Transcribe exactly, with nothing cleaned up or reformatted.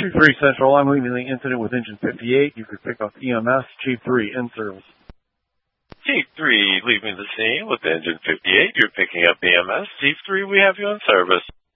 Chief three Central, I'm leaving the incident with engine fifty-eight. You could pick up E M S. Chief three, in service. Chief three, leaving the scene with engine fifty-eight. You're picking up E M S. Chief three, we have you in service.